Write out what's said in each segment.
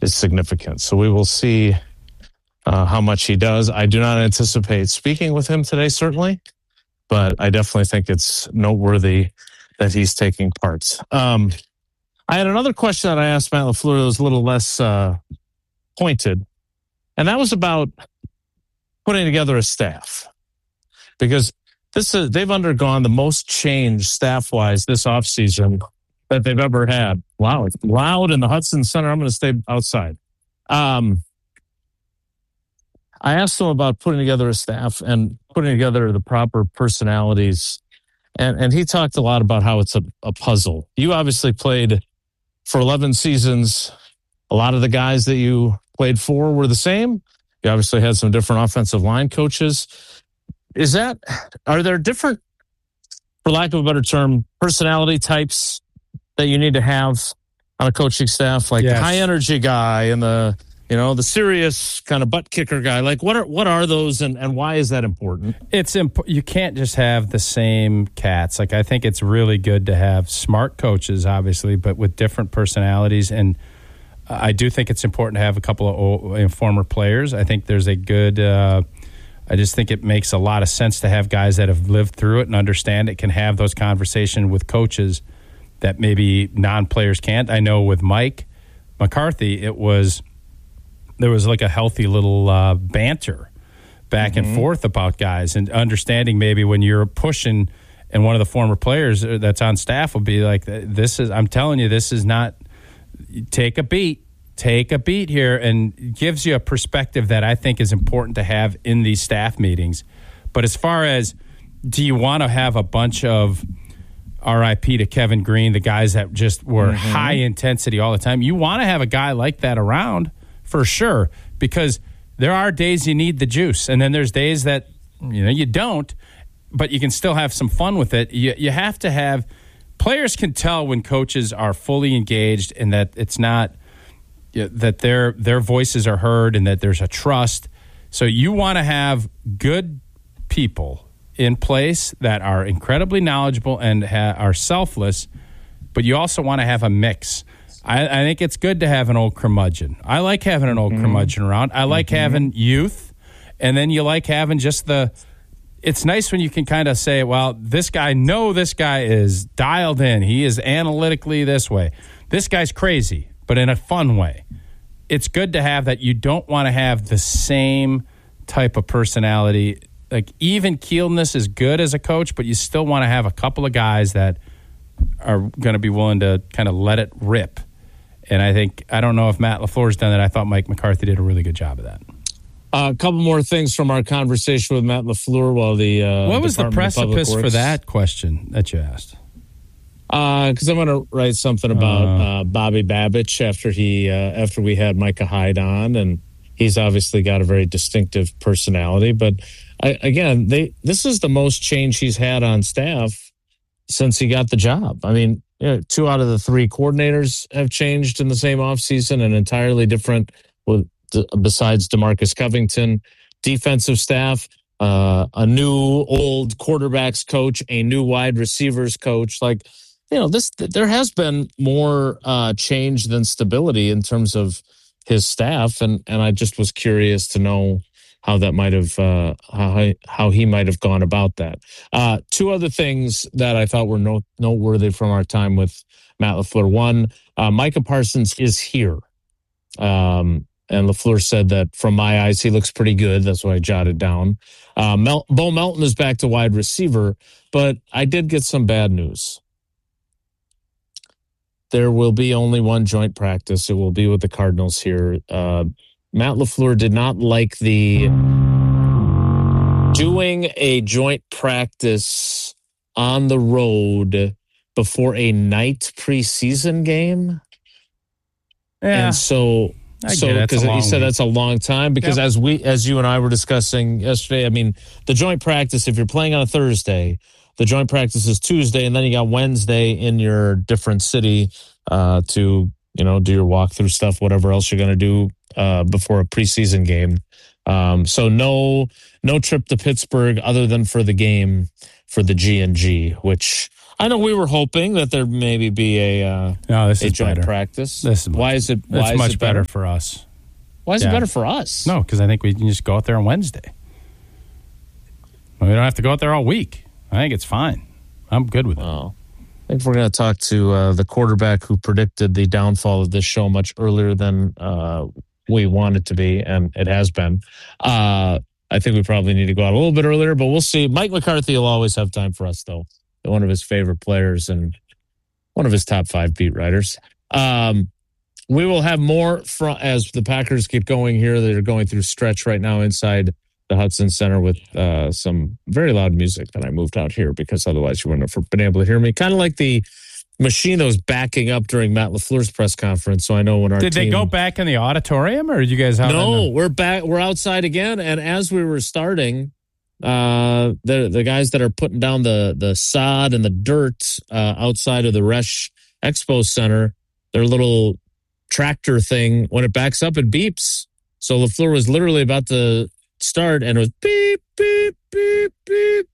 significant. So we will see how much he does. I do not anticipate speaking with him today, certainly, but I definitely think it's noteworthy that he's taking part. I had another question that I asked Matt LaFleur that was a little less pointed, and that was about putting together a staff, because they've undergone the most change staff-wise this offseason that they've ever had. Wow, it's loud in the Hudson Center. I'm going to stay outside. I asked him about putting together a staff and putting together the proper personalities, and he talked a lot about how it's a puzzle. You obviously played for 11 seasons. A lot of the guys that you played for were the same. You obviously had some different offensive line coaches. Are there different, for lack of a better term, personality types that you need to have on a coaching staff? Like the high energy guy and the serious kind of butt kicker guy. Like what are those and why is that important? You can't just have the same cats. Like I think it's really good to have smart coaches, obviously, but with different personalities. And I do think it's important to have a couple of former players. I think there's a good. I just think it makes a lot of sense to have guys that have lived through it and understand it, can have those conversations with coaches that maybe non-players can't. I know with Mike McCarthy, there was like a healthy little banter back and forth about guys, and understanding maybe when you're pushing and one of the former players that's on staff will be like, I'm telling you, this is not, take a beat here, and gives you a perspective that I think is important to have in these staff meetings. But as far as, do you want to have a bunch of RIP to Kevin Green, the guys that just were high intensity all the time? You want to have a guy like that around for sure, because there are days you need the juice, and then there's days that you don't, but you can still have some fun with it. You have to have, players can tell when coaches are fully engaged and that it's not, that their voices are heard and that there's a trust. So you want to have good people in place that are incredibly knowledgeable and are selfless, but you also want to have a mix. I think it's good to have an old curmudgeon. I like having an old curmudgeon around. I like having youth, and then you like having just it's nice when you can kind of say, well, this guy is dialed in. He is analytically this way. This guy's crazy, but in a fun way. It's good to have that. You don't want to have the same type of personality. Like, even keeledness is good as a coach, but you still want to have a couple of guys that are going to be willing to kind of let it rip. And I don't know if Matt LaFleur's done that. I thought Mike McCarthy did a really good job of that. A couple more things from our conversation with Matt LaFleur while the what was the precipice for that question that you asked? Because I'm going to write something about Bobby Babich after we had Micah Hyde on, and he's obviously got a very distinctive personality. But this is the most change he's had on staff since he got the job. I mean, 2 out of the 3 coordinators have changed in the same offseason, and entirely different besides DeMarcus Covington. Defensive staff, a new old quarterbacks coach, a new wide receivers coach. There has been more change than stability in terms of his staff, and I just was curious to know how that might have how he might have gone about that. 2 other things that I thought were noteworthy from our time with Matt LaFleur. One, Micah Parsons is here, and LaFleur said that from my eyes he looks pretty good. That's what I jotted down. Bo Melton is back to wide receiver, but I did get some bad news. There will be only one joint practice. It will be with the Cardinals here. Matt LaFleur did not like the doing a joint practice on the road before a night preseason game. Yeah. And so because he said that's a long time, because as you and I were discussing yesterday, I mean, the joint practice, if you're playing on a Thursday, the joint practice is Tuesday, and then you got Wednesday in your different city to do your walkthrough stuff, whatever else you're going to do before a preseason game. So no trip to Pittsburgh other than for the game for the G&G, which I know we were hoping that there maybe be a joint better. practice. Why is it better for us? Why is it better for us? No, because I think we can just go out there on Wednesday. We don't have to go out there all week. I think it's fine. I'm good with it. I think we're going to talk to the quarterback who predicted the downfall of this show much earlier than we want it to be, and it has been. I think we probably need to go out a little bit earlier, but we'll see. Mike McCarthy will always have time for us, though. One of his favorite players and one of his top 5 beat writers. We will have more as the Packers keep going here. They're going through stretch right now inside the Hudson Center with some very loud music that I moved out here because otherwise you wouldn't have been able to hear me. Kind of like the machine that was backing up during Matt LaFleur's press conference. So I know when our Did they go back in the auditorium, or you guys have? No, we're back. We're outside again. And as we were starting, the guys that are putting down the sod and the dirt outside of the Resch Expo Center, their little tractor thing, when it backs up, it beeps. So LaFleur was literally about to start, and it was beep, beep, beep, beep.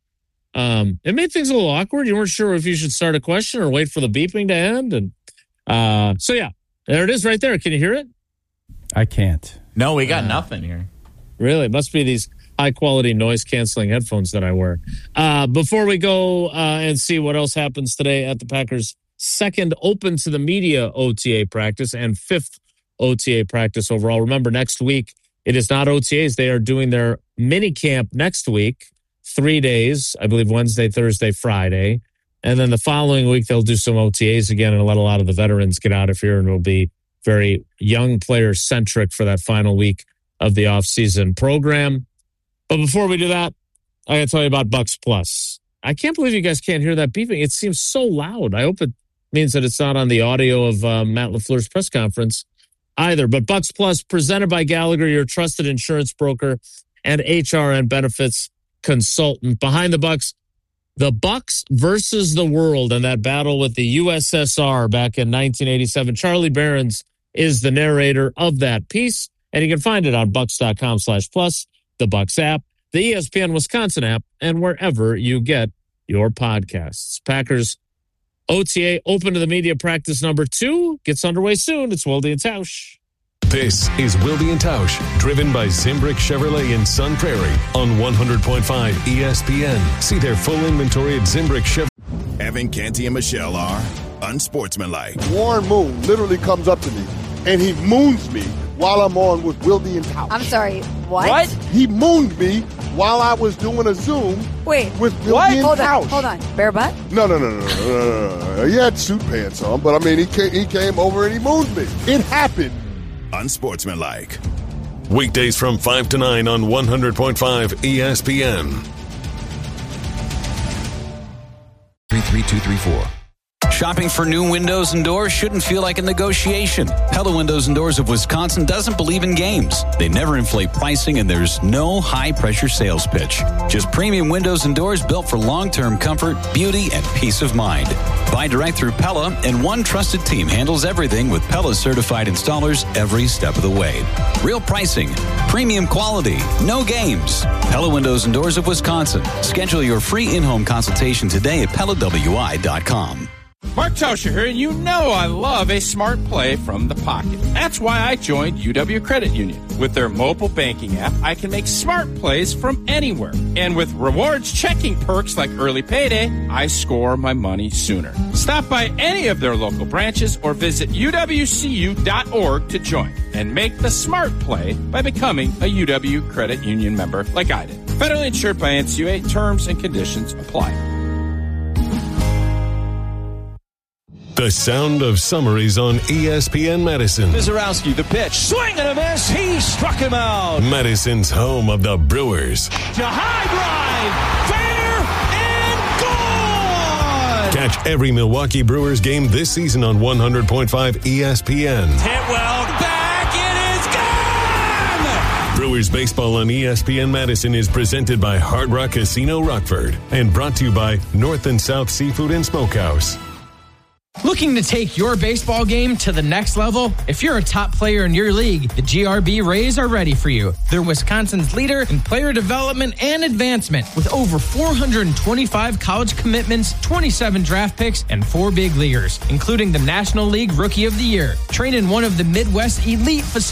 It made things a little awkward. You weren't sure if you should start a question or wait for the beeping to end. And so, yeah, there it is right there. Can you hear it? I can't. No, we got nothing here. Really? It must be these high-quality noise-canceling headphones that I wear. Before we go and see what else happens today at the Packers' second open to the media OTA practice and 5th OTA practice overall. Remember, next week, it is not OTAs. They are doing their mini camp next week, 3 days, I believe Wednesday, Thursday, Friday. And then the following week, they'll do some OTAs again and let a lot of the veterans get out of here, and it'll be very young player-centric for that final week of the offseason program. But before we do that, I got to tell you about Bucks Plus. I can't believe you guys can't hear that beeping. It seems so loud. I hope it means that it's not on the audio of Matt LaFleur's press conference either. But Bucks Plus, presented by Gallagher, your trusted insurance broker and HR and benefits consultant. Behind the Bucks, the Bucks versus the world, and that battle with the USSR back in 1987. Charlie Behrens is the narrator of that piece, and you can find it on bucks.com/plus, the Bucks app, the ESPN Wisconsin app, and wherever you get your podcasts. Packers OTA open to the media practice number 2 gets underway soon. It's Wilde and Tausch. This is Wilde and Tausch, driven by Zimbrick Chevrolet in Sun Prairie on 100.5 ESPN. See their full inventory at Zimbrick Chevrolet. Evan, Canty, and Michelle are unsportsmanlike. Warren Moon literally comes up to me, and he moons me while I'm on with Wilde and Tausch. I'm sorry, what? He mooned me while I was doing a Zoom with Wilde and Tausch. Hold on. Bare butt? No. He had suit pants on, but I mean, he came over and he mooned me. It happened. Unsportsmanlike. Weekdays from 5 to 9 on 100.5 ESPN. 33234. Shopping for new windows and doors shouldn't feel like a negotiation. Pella Windows and Doors of Wisconsin doesn't believe in games. They never inflate pricing, and there's no high-pressure sales pitch. Just premium windows and doors built for long-term comfort, beauty, and peace of mind. Buy direct through Pella, and one trusted team handles everything with Pella certified installers every step of the way. Real pricing, premium quality, no games. Pella Windows and Doors of Wisconsin. Schedule your free in-home consultation today at PellaWI.com. Mark Tauscher here, and you know I love a smart play from the pocket. That's why I joined UW Credit Union. With their mobile banking app, I can make smart plays from anywhere. And with rewards checking perks like early payday, I score my money sooner. Stop by any of their local branches or visit uwcu.org to join and make the smart play by becoming a UW Credit Union member like I did. Federally insured by NCUA. Terms and conditions apply. The sound of summaries on ESPN Madison. Mizorowski, the pitch. Swing and a miss. He struck him out. Madison's home of the Brewers. To high drive. Fair and gone. Catch every Milwaukee Brewers game this season on 100.5 ESPN. Hitwell back. It is gone. Brewers baseball on ESPN Madison is presented by Hard Rock Casino Rockford and brought to you by North and South Seafood and Smokehouse. Looking to take your baseball game to the next level? If you're a top player in your league, the GRB Rays are ready for you. They're Wisconsin's leader in player development and advancement with over 425 college commitments, 27 draft picks, and 4 big leaguers, including the National League Rookie of the Year. Train in one of the Midwest elite facilities